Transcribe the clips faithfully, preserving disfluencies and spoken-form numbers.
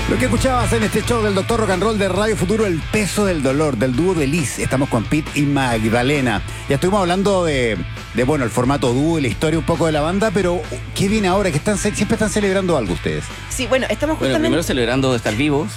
Lo que escuchabas en este show del Doctor Rock and Roll de Radio Futuro, El Peso del Dolor, del dúo de Liz. Estamos con Pete y Magdalena. Ya estuvimos hablando de, de, bueno, el formato dúo y la historia un poco de la banda, pero ¿qué viene ahora? Que están, siempre están celebrando algo ustedes. Sí, bueno, estamos justamente... Bueno, primero celebrando de estar vivos.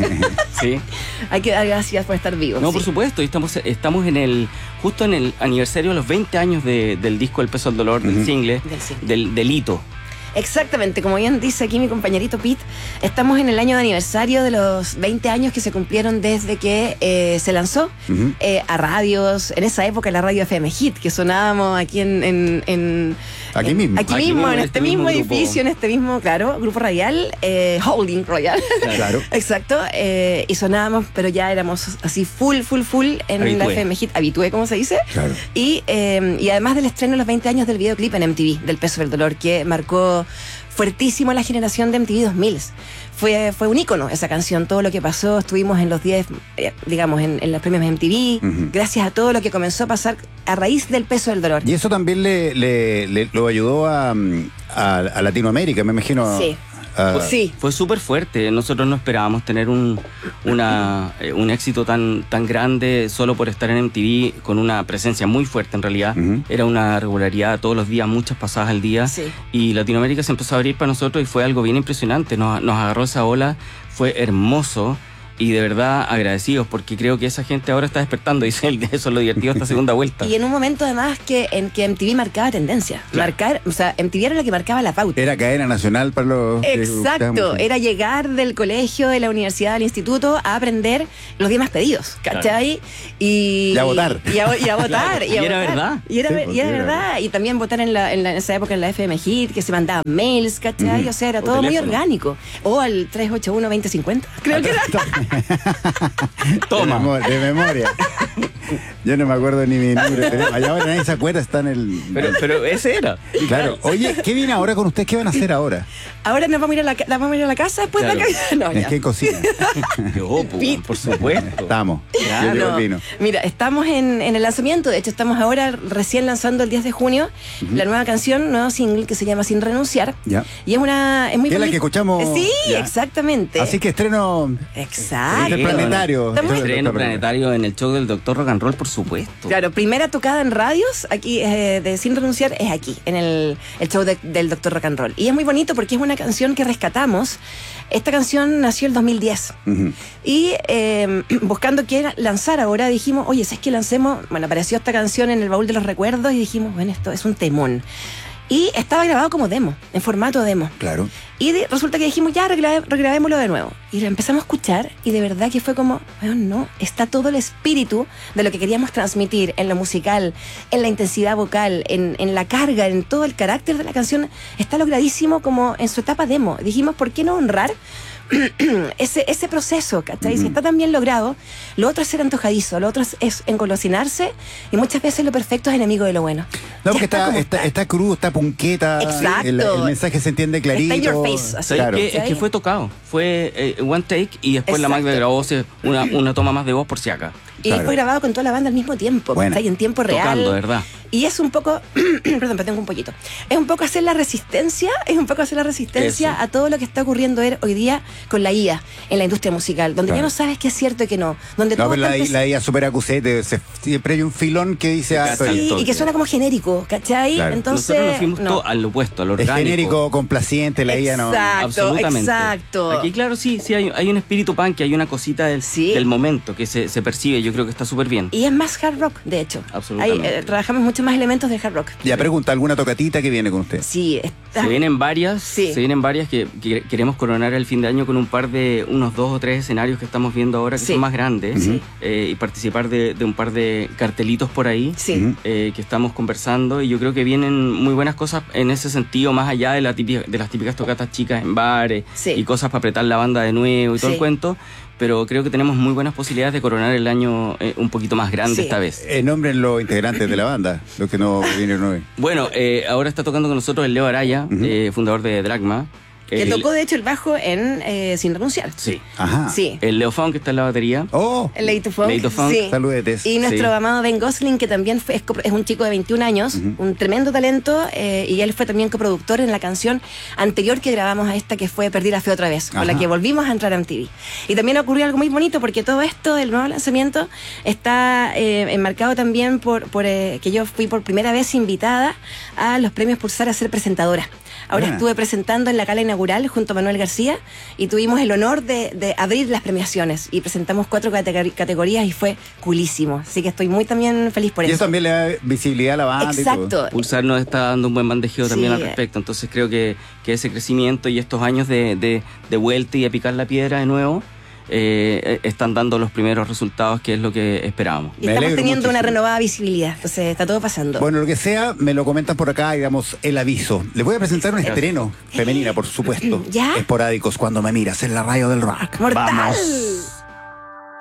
Sí. Hay que dar gracias por estar vivos. No, sí. por supuesto. Estamos, estamos en el justo en el aniversario de los veinte años de, del disco El Peso del Dolor, del Uh-huh. single, Del single. del, del hito. Exactamente, como bien dice aquí mi compañerito Pete, estamos en el año de aniversario de los veinte años que se cumplieron desde que eh, se lanzó Uh-huh. eh, a radios, en esa época la radio F M Hit, que sonábamos aquí en... en, en Aquí en- mismo. Aquí, Aquí mismo, mismo, en en este este mismo, mismo grupo. edificio, en este mismo, claro, grupo radial, eh, Holding Royal. Claro. Exacto, eh, y sonábamos, pero ya éramos así full, full, full en la Habitué. F M Hit, habitué, ¿cómo se dice? Claro. Y, eh, y además del estreno de los veinte años del videoclip en M T V, del Peso del Dolor, que marcó fuertísimo la generación de M T V dos mil. Fue, fue un ícono esa canción, todo lo que pasó, estuvimos en los diez, eh, digamos, en, en los premios M T V, Ujú. gracias a todo lo que comenzó a pasar a raíz del Peso del Dolor. Y eso también le, le, le- lo ayudó a, a, a Latinoamérica, me imagino. Sí. a- Pues sí. Fue súper fuerte. Nosotros no esperábamos tener un, una, eh, un éxito tan, tan grande solo por estar en M T V, con una presencia muy fuerte en realidad. Ujú. Era una regularidad todos los días, muchas pasadas al día. Sí. Y Latinoamérica se empezó a abrir para nosotros y fue algo bien impresionante. Nos, nos agarró esa ola, fue hermoso. Y de verdad agradecidos, porque creo que esa gente ahora está despertando, dice él. Eso es lo divertido de esta segunda vuelta. Y en un momento además que en que M T V marcaba tendencia. Claro. Marcar, o sea, M T V era la que marcaba la pauta. Era cadena nacional para los... que Exacto, escuchamos. era llegar del colegio, de la universidad, del instituto a aprender los días más pedidos, ¿cachai? Y, Y a votar. Y a, y a votar. Claro, y, a y era votar. verdad. Y era, Sí, ver- pues, y era sí, era verdad. Y también votar en, la, en, la- en esa época en la F M Hit, que se mandaban mails, ¿cachai? Ujú. O sea, era O todo muy teléfono. orgánico. O al tres ocho uno, dos cero cinco cero, creo que era. Toma. De, memo- de memoria. Yo no me acuerdo ni mi número de teléfono. Allá ahora nadie se acuerda, está en el... Pero, pero ese era. Claro. Oye, ¿qué viene ahora con ustedes? ¿Qué van a hacer ahora? Ahora nos vamos a ir a la, ca- nos vamos a, ir a la casa después Claro. de la casa. No, ¿En ya. qué cocina? Yo, pues, por supuesto. Estamos. Claro. Yo llevo No, el vino. mira, estamos en, en el lanzamiento. De hecho, estamos ahora recién lanzando el diez de junio la nueva canción, nuevo single que se llama Sin Renunciar. Ya. Y es una. Es muy Que es la bonita. que escuchamos Sí, ya. exactamente. Así que estreno Exacto. interplanetario. Estamos- Estreno planetario en el show del Doctor Rock and Roll, por supuesto. Claro, primera tocada en radios, aquí eh, de Sin Renunciar, es aquí, en el, el show de- del Doctor Rock and Roll. Y es muy bonito porque es una canción que rescatamos. Esta canción nació el dos mil diez. Ujú. Y eh, buscando qué lanzar ahora, dijimos, oye, si es que lancemos, bueno, apareció esta canción en el baúl de los recuerdos y dijimos, bueno, esto es un temón. Y estaba grabado como demo, en formato demo. Claro. Y de- resulta que dijimos, ya, regrave- regrabémoslo de nuevo. Y lo empezamos a escuchar y de verdad que fue como, bueno, no, está todo el espíritu de lo que queríamos transmitir en lo musical, en la intensidad vocal, en, en la carga, en todo el carácter de la canción. Está logradísimo como en su etapa demo. Dijimos, ¿por qué no honrar ese, ese proceso, ¿cachai? Si está tan bien logrado, lo otro es ser antojadizo, lo otro es, es engolosinarse y muchas veces lo perfecto es enemigo de lo bueno. No, Ya porque está, como está, está crudo, está punqueta. Exacto. El, el mensaje se entiende clarito. Está in your face, así. ¿Sabes Claro. qué? Es que fue tocado. Fue eh, one take y después la Exacto. Magda grabó se- una, una toma más de voz por si acá. Y Claro. fue grabado con toda la banda al mismo tiempo, Buena. ¿cachai? En tiempo real. Tocando, ¿verdad? Y es un poco, perdón, pero tengo un poquito. Es un poco hacer la resistencia, es un poco hacer la resistencia Eso. a todo lo que está ocurriendo er- hoy día con la I A en la industria musical, donde Claro. ya no sabes qué es cierto y qué no. Donde No, todo pero la, está empe- la I A super acusete, se- siempre hay un filón que dice, ah, Exacto. soy- Sí, y que suena como genérico, ¿cachai? Claro. Entonces, Nosotros nos fuimos no. todo al opuesto, al es orgánico. genérico, complaciente, la I A no. Exacto. Absolutamente. exacto. Aquí, claro, sí, sí hay, hay un espíritu punk, hay una cosita del, Sí. del momento que se, se percibe. Yo creo que está súper bien. Y es más hard rock, de hecho. Absolutamente. Ahí, eh, trabajamos mucho más elementos de hard rock. Ya pregunta, ¿alguna tocatita que viene con usted? Sí, está. Se vienen varias, Sí. se vienen varias que, que queremos coronar el fin de año con un par de, unos dos o tres escenarios que estamos viendo ahora que Sí. son más grandes, Sí. eh, y participar de, de un par de cartelitos por ahí. Sí. Ujú. eh, que estamos conversando y yo creo que vienen muy buenas cosas en ese sentido, más allá de, la típica- de las típicas tocatas chicas en bares Sí. y cosas para apretar la banda de nuevo y todo Sí. el cuento, pero creo que tenemos muy buenas posibilidades de coronar el año eh, un poquito más grande Sí. esta vez. Eh, nombren los integrantes de la banda, los que no vinieron hoy. Bueno, eh, ahora está tocando con nosotros el Leo Araya, Ujú. eh, fundador de Dragma. Que El- tocó, de hecho, el bajo en eh, Sin Renunciar. Sí. Ajá. Sí. El Leo Funk que está en la batería. Oh, El Lady to Funk. Lady to Funk. Sí. saludetes. Y nuestro Sí. amado Ben Gosling, que también fue, es, co- es un chico de veintiún años, un tremendo talento, eh, y él fue también coproductor en la canción anterior que grabamos a esta, que fue Perdí la Fe otra vez, con la Ajá. que volvimos a entrar a M T V. Y también ocurrió algo muy bonito, porque todo esto del nuevo lanzamiento está eh, enmarcado también por, por eh, que yo fui por primera vez invitada a los premios Pulsar a ser presentadora. Ahora Buena. estuve presentando en la gala inaugural junto a Manuel García y tuvimos el honor de, de abrir las premiaciones y presentamos cuatro categori- categorías y fue coolísimo. Así que estoy muy también feliz por Y eso. eso también le da visibilidad a la banda. y todo. Exacto. Pulsar nos está dando un buen bandejeo también Sí. al respecto. Entonces creo que, que ese crecimiento y estos años de, de, de vuelta y de picar la piedra de nuevo eh, están dando los primeros resultados, que es lo que esperábamos. Y Me estamos alegro teniendo una muchísimo. renovada visibilidad. Entonces está todo pasando. Bueno, lo que sea, me lo comentan por acá y damos el aviso. Les voy a presentar un estreno femenina, por supuesto. ¿Ya? Esporádicos cuando me miras en la radio del rock. ¡Mortal! Vamos.